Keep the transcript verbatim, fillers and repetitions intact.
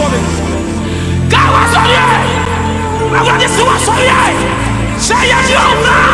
God was on you. I'm going to see what's on you. Say yes, you're not.